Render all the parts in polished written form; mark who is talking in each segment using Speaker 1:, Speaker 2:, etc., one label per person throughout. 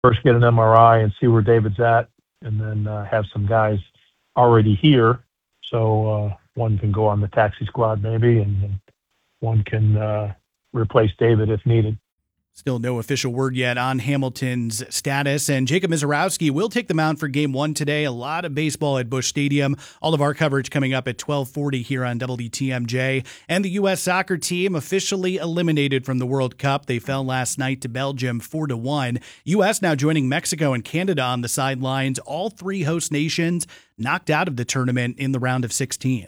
Speaker 1: first get an MRI and see where David's at, and then have some guys already here. So one can go on the taxi squad maybe, and then one can replace David if needed.
Speaker 2: Still no official word yet on Hamilton's status, and Jacob Misiorowski will take the mound for Game 1 today. A lot of baseball at Busch Stadium. All of our coverage coming up at 12:40 here on WTMJ. And the U.S. soccer team officially eliminated from the World Cup. They fell last night to Belgium 4-1. U.S. now joining Mexico and Canada on the sidelines. All three host nations knocked out of the tournament in the round of 16.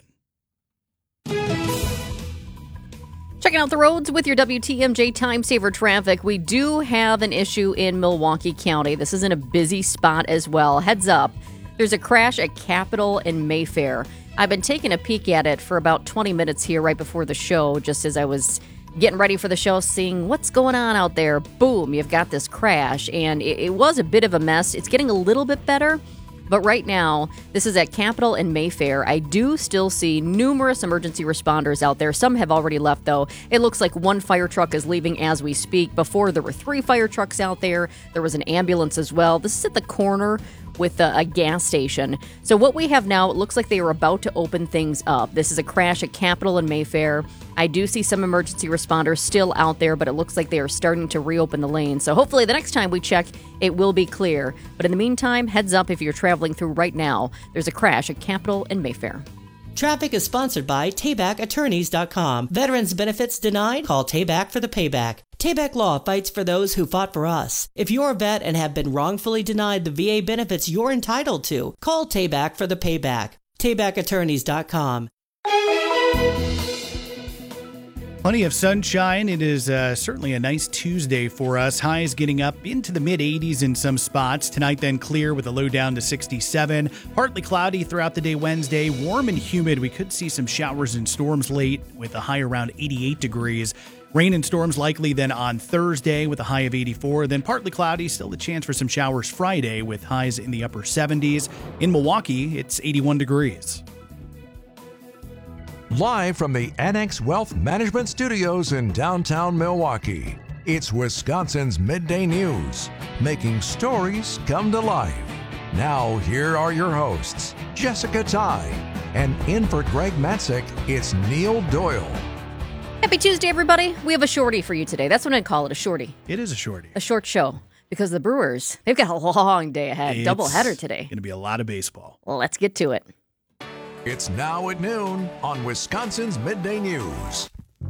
Speaker 3: Checking out the roads with your WTMJ Time Saver traffic. We do have an issue in Milwaukee County. This is in a busy spot as well. Heads up, there's a crash at Capitol and Mayfair. I've been taking a peek at it for about 20 minutes here right before the show, just as I was getting ready for the show, seeing what's going on out there. Boom, you've got this crash, and it was a bit of a mess. It's getting a little bit better. But right now, this is at Capitol and Mayfair. I do still see numerous emergency responders out there. Some have already left, though. It looks like one fire truck is leaving as we speak. Before, there were 3 fire trucks out there. There was an ambulance as well. This is at the corner with a gas station. So what we have now, it looks like they are about to open things up. This is a crash at Capitol and Mayfair. I do see some emergency responders still out there, but it looks like they are starting to reopen the lane. So hopefully the next time we check, it will be clear. But in the meantime, heads up if you're traveling through right now. There's a crash at Capitol and Mayfair.
Speaker 4: Traffic is sponsored by TaybackAttorneys.com. Veterans benefits denied? Call Tayback for the payback. Tayback Law fights for those who fought for us. If you're a vet and have been wrongfully denied the VA benefits you're entitled to, call Tayback for the payback. TaybackAttorneys.com.
Speaker 2: Plenty of sunshine. It is certainly a nice Tuesday for us. Highs getting up into the mid-80s in some spots. Tonight then clear with a low down to 67. Partly cloudy throughout the day Wednesday. Warm and humid. We could see some showers and storms late with a high around 88 degrees. Rain and storms likely then on Thursday with a high of 84. Then partly cloudy. Still a chance for some showers Friday with highs in the upper 70s. In Milwaukee, it's 81 degrees.
Speaker 5: Live from the Annex Wealth Management Studios in downtown Milwaukee, it's Wisconsin's Midday News, making stories come to life. Now, here are your hosts, Jessica Ty, and in for Greg Matzik, it's Neil Doyle.
Speaker 3: Happy Tuesday, everybody. We have a shorty for you today. That's what I'd call it, a shorty.
Speaker 2: It is a shorty.
Speaker 3: A short show. Because the Brewers, they've got a long day ahead. Doubleheader today.
Speaker 2: Going to be a lot of baseball.
Speaker 3: Well, let's get to it.
Speaker 5: It's now at noon on Wisconsin's Midday News.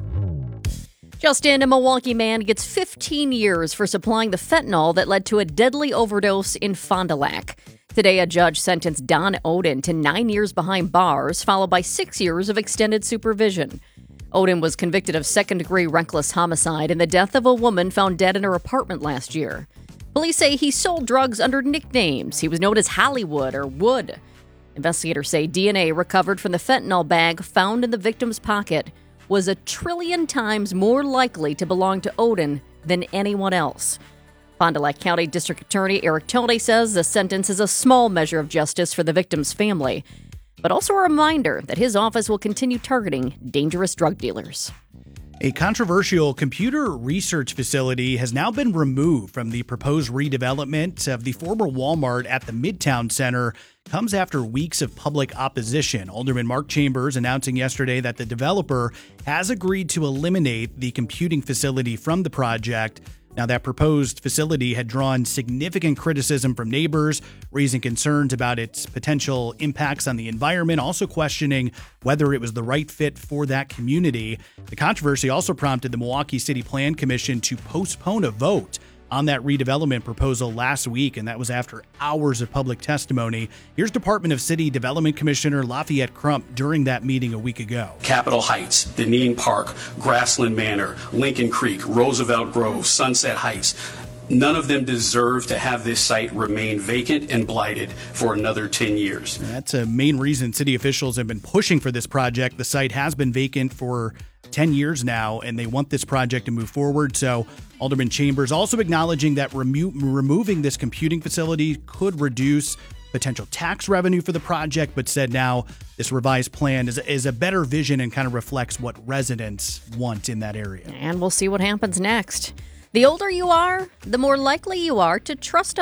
Speaker 3: Justin, a Milwaukee man, gets 15 years for supplying the fentanyl that led to a deadly overdose in Fond du Lac. Today, a judge sentenced Don Odin to 9 years behind bars, followed by 6 years of extended supervision. Odin was convicted of second-degree reckless homicide in the death of a woman found dead in her apartment last year. Police say he sold drugs under nicknames. He was known as Hollywood or Wood. Investigators say DNA recovered from the fentanyl bag found in the victim's pocket was 1 trillion times more likely to belong to Odin than anyone else. Fond du Lac County District Attorney Eric Toney says the sentence is a small measure of justice for the victim's family, but also a reminder that his office will continue targeting dangerous drug dealers.
Speaker 2: A controversial computer research facility has now been removed from the proposed redevelopment of the former Walmart at the Midtown Center. Comes after weeks of public opposition. Alderman Mark Chambers announcing yesterday that the developer has agreed to eliminate the computing facility from the project. Now, that proposed facility had drawn significant criticism from neighbors, raising concerns about its potential impacts on the environment, also questioning whether it was the right fit for that community. The controversy also prompted the Milwaukee City Plan Commission to postpone a vote on that redevelopment proposal last week, and that was after hours of public testimony. Here's Department of City Development Commissioner Lafayette Crump during that meeting a week ago.
Speaker 6: Capitol Heights, Deneen Park, Grassland Manor, Lincoln Creek, Roosevelt Grove, Sunset Heights. None of them deserve to have this site remain vacant and blighted for another 10 years.
Speaker 2: That's a main reason city officials have been pushing for this project. The site has been vacant for 10 years now, and they want this project to move forward. So Alderman Chambers also acknowledging that removing this computing facility could reduce potential tax revenue for the project, but said now this revised plan is a better vision and kind of reflects what residents want in that area.
Speaker 3: And we'll see what happens next. The older you are, the more likely you are to trust